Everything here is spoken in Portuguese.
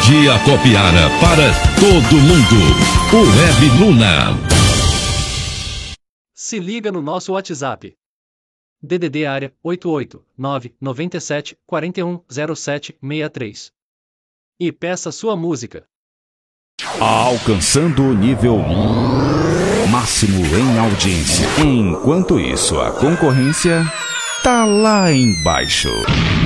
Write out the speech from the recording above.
Melodia Copiara para todo mundo. O Web Luna. Se liga no nosso WhatsApp. DDD área 88997410763. E peça sua música. Alcançando o nível máximo em audiência. Enquanto isso, a concorrência tá lá embaixo.